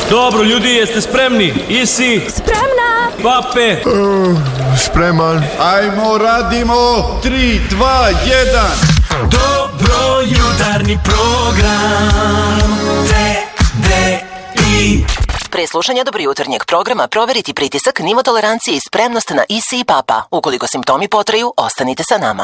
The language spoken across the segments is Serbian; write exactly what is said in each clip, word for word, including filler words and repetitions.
Dobro, ljudi, jeste spremni? Isi? Spremna! Pape? Uh, spreman. Ajmo, radimo! Tri, dva, jedan! Dobro jutarnji program T D I. Pre slušanja dobro jutarnjeg programa proveriti pritisak, nivo tolerancije i spremnost na I S I i Papa. Ukoliko simptomi potraju, ostanite sa nama.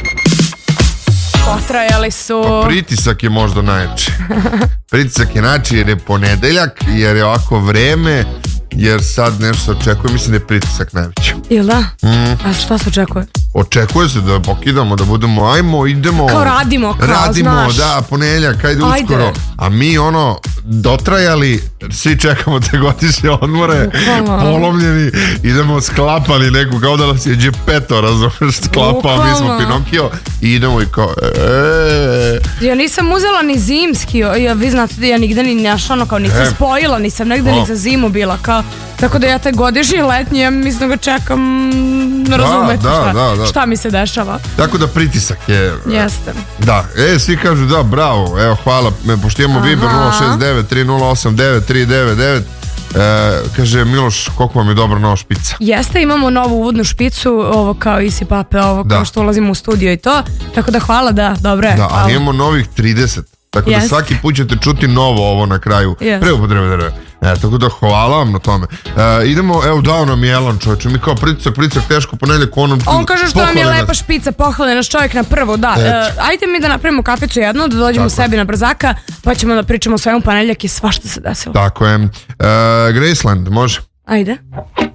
Potrajali su. Pa pritisak je možda najjači. Pritisak je najjači jer je ponedeljak, jer je ovako vreme, jer sad nešto se očekuje, mislim da je pritisak najveći. Jel da? Mm. A šta se očekuje? Očekuje se da pokidamo, da budemo, ajmo, idemo. Kao radimo, kao, radimo, znaš. da, ponedeljak, ajde uskoro. Ajde. A mi ono, dotrajali, svi čekamo te godišnje odmore, Bukvalno. polomljeni, idemo sklapani neku, kao da nas je Geppetto, razumeš, sklapao, mi smo Bukvalno. Pinokio i idemo i kao, eee. Ja nisam uzela ni zimski, ja, vi znate da ja nigde ni našla, ono kao nisam E. spojila, nisam negde O. ni za zimu bila, kao, tako da ja taj godišnji letnji, ja mislim da ga čekam, ne razumete da, šta, da, da. šta mi se dešava. Tako da pritisak je... Jeste. Da, e, svi kažu da, bravo, evo, hvala, me, pošto imamo Viber nula šest devet tri nula osam devet tri devet devet, e, kaže Miloš, koliko vam je dobra nova špica. Jeste, imamo novu uvodnu špicu, ovo kao I S I Pape, ovo Da. kao što ulazimo u studio i to, tako da hvala, da, dobro je. Da, hvala. ali imamo novih trideset, tako da Jeste. svaki put ćete čuti novo ovo na kraju. Jeste. Preupotrebe. E, tako da hvala vam na tome. E, idemo, evo dao nam je Elon, čovječe, mi kao pritisak, pritisak, teško, ponedjeljak onom... On kaže što vam je pohvali nas. lepa špica, pohvali naš čovjek na prvo, da. Eto. E, ajde mi da napravimo kaficu jednu, da dođemo Tako je. sebi na brzaka, pa ćemo da pričamo o svemu, ponedjeljak i svašta se desilo. Tako je. E, Graceland, može? Ajde.